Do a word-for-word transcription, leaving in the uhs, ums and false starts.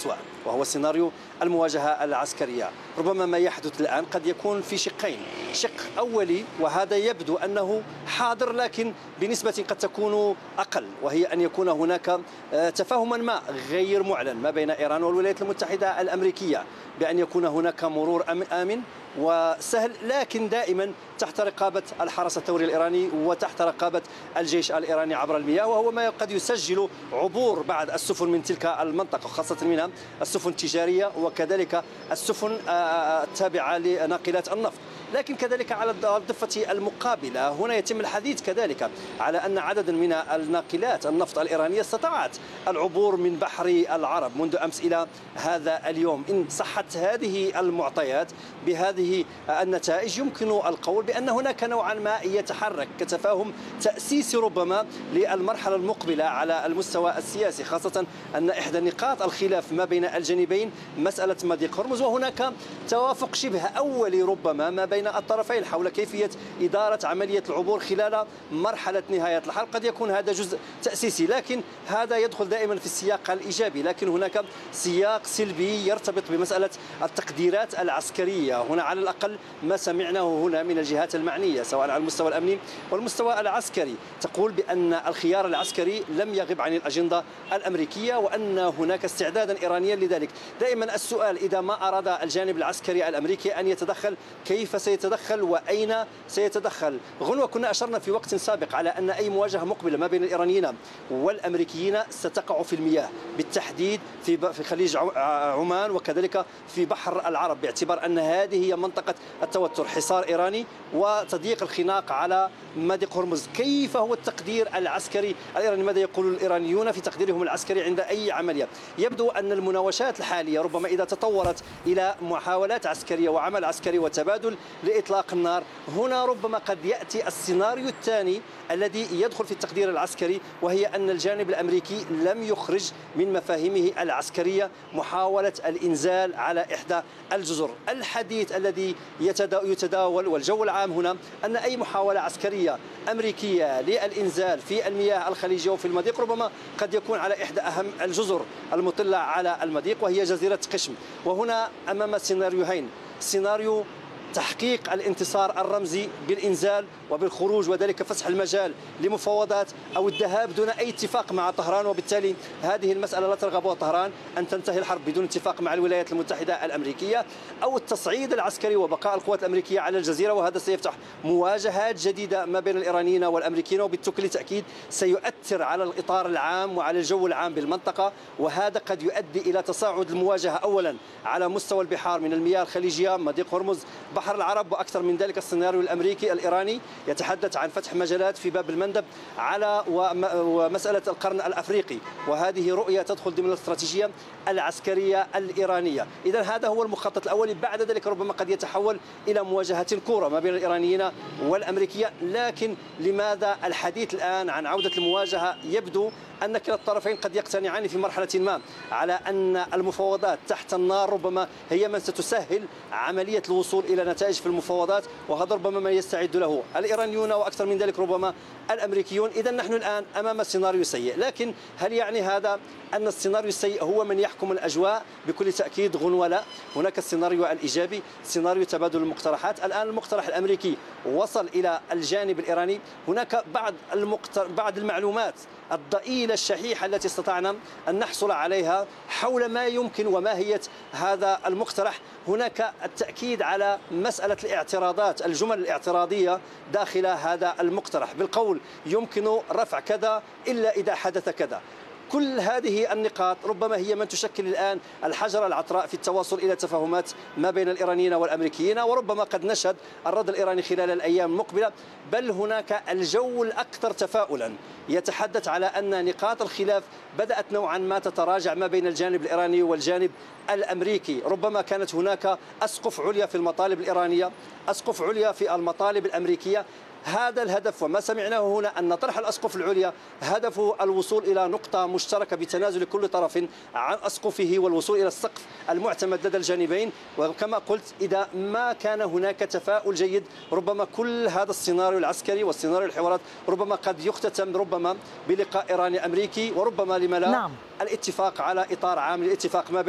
الأسوأ، وهو سيناريو المواجهة العسكرية. ربما ما يحدث الآن قد يكون في شقين، شق أولي وهذا يبدو أنه حاضر لكن بنسبة قد تكون أقل، وهي أن يكون هناك تفاهما ما غير معلن ما بين إيران والولايات المتحدة الأمريكية بأن يكون هناك مرور آمن وسهل، لكن دائما تحت رقابة الحرس الثوري الإيراني وتحت رقابة الجيش الإيراني عبر المياه، وهو ما قد يسجل عبور بعض السفن من تلك المنطقة، خاصة منها السفن التجارية وكذلك السفن التابعة لناقلات النفط. لكن كذلك على الضفة المقابلة هنا يتم الحديث كذلك على أن عددا من الناقلات النفط الإيرانية استطاعت العبور من بحر العرب منذ أمس إلى هذا اليوم. إن صحت هذه المعطيات بهذه النتائج يمكن القول بأن هناك نوعا ما يتحرك كتفاهم تأسيسي ربما للمرحلة المقبلة على المستوى السياسي، خاصة أن إحدى نقاط الخلاف ما بين الجانبين مسألة مضيق هرمز، وهناك توافق شبه أولي ربما ما بين الطرفين حول كيفية إدارة عملية العبور خلال مرحلة نهاية الحرب. قد يكون هذا جزء تأسيسي لكن هذا يدخل دائما في السياق الإيجابي، لكن هناك سياق سلبي يرتبط بمسألة التقديرات العسكرية. هنا على الأقل ما سمعناه هنا من الجهات المعنية سواء على المستوى الأمني والمستوى العسكري تقول بأن الخيار العسكري لم يغب عن الأجندة الأمريكية وأن هناك استعدادا إيرانيا لذلك. دائما السؤال إذا ما أراد الجانب العسكري الأمريكي أن يتدخل كيف سيتدخل وأين سيتدخل؟ غنوة كنا أشرنا في وقت سابق على أن أي مواجهة مقبلة ما بين الإيرانيين والأمريكيين ستقع في المياه، بالتحديد في في خليج عمان وكذلك في بحر العرب، باعتبار أن هذه هي منطقة التوتر، حصار إيراني وتضييق الخناق على مضيق هرمز. كيف هو التقدير العسكري الإيراني؟ ماذا يقول الإيرانيون في تقديرهم العسكري عند أي عملية؟ يبدو أن المناوشات الحالية ربما إذا تطورت إلى محاولات عسكرية وعمل عسكري وتبادل لإطلاق النار، هنا ربما قد يأتي السيناريو الثاني الذي يدخل في التقدير العسكري، وهي أن الجانب الأمريكي لم يخرج من مفاهيمه العسكرية محاولة الإنزال على إحدى الجزر. الحديث الذي يتداول والجو العام هنا أن أي محاولة عسكرية أمريكية للإنزال في المياه الخليجية وفي المضيق ربما قد يكون على إحدى أهم الجزر المطلة على المضيق وهي جزيرة قشم. وهنا أمام سيناريوهين، سيناريو تحقيق الانتصار الرمزي بالإنزال وبالخروج وذلك فسح المجال لمفاوضات أو الذهاب دون أي اتفاق مع طهران، وبالتالي هذه المسألة لا ترغبها طهران أن تنتهي الحرب بدون اتفاق مع الولايات المتحدة الأمريكية، أو التصعيد العسكري وبقاء القوات الأمريكية على الجزيرة، وهذا سيفتح مواجهات جديدة ما بين الإيرانيين والأمريكيين وبالتالي تأكيد سيؤثر على الإطار العام وعلى الجو العام بالمنطقة، وهذا قد يؤدي إلى تصاعد المواجهة أولا على مستوى البحار من المياه الخليجية مضيق هرمز بحر العرب، وأكثر من ذلك السيناريو الأمريكي الإيراني يتحدث عن فتح مجالات في باب المندب على ومسألة القرن الأفريقي، وهذه رؤية تدخل ضمن الاستراتيجية العسكرية الإيرانية. إذا هذا هو المخطط الأول، بعد ذلك ربما قد يتحول إلى مواجهة كورة ما بين الإيرانيين والأمريكيين. لكن لماذا الحديث الآن عن عودة المواجهة؟ يبدو أن كلا الطرفين قد يقتنعان في مرحلة ما على أن المفاوضات تحت النار ربما هي من ستسهل عملية الوصول إلى نتائج في المفاوضات، وهذا ربما ما يستعد له الإيرانيون وأكثر من ذلك ربما الأمريكيون. إذا نحن الآن أمام سيناريو سيء، لكن هل يعني هذا أن السيناريو السيء هو من يحكم الأجواء؟ بكل تأكيد غنوة لا. هناك السيناريو الإيجابي، سيناريو تبادل المقترحات. الآن المقترح الأمريكي وصل إلى الجانب الإيراني، هناك بعض المقتر... بعض المعلومات الضئيلة الشحيحة التي استطعنا أن نحصل عليها حول ما يمكن وماهية هذا المقترح. هناك التأكيد على مسألة الاعتراضات، الجمل الاعتراضية داخل هذا المقترح، بالقول يمكن رفع كذا إلا إذا حدث كذا. كل هذه النقاط ربما هي من تشكل الآن الحجر العطراء في التواصل إلى تفاهمات ما بين الإيرانيين والأمريكيين، وربما قد نشهد الرد الإيراني خلال الأيام المقبلة. بل هناك الجو الأكثر تفاؤلا يتحدث على أن نقاط الخلاف بدأت نوعا ما تتراجع ما بين الجانب الإيراني والجانب الأمريكي. ربما كانت هناك أسقف عليا في المطالب الإيرانية، أسقف عليا في المطالب الأمريكية. هذا الهدف وما سمعناه هنا أن طرح الأسقف العليا هدفه الوصول إلى نقطة مشتركة بتنازل كل طرف عن أسقفه والوصول إلى السقف المعتمد لدى الجانبين. وكما قلت إذا ما كان هناك تفاؤل جيد ربما كل هذا السيناريو العسكري والسيناريو الحوارات ربما قد يختتم ربما بلقاء إيراني أمريكي، وربما لما لا نعم. الاتفاق على إطار عام للاتفاق ما بين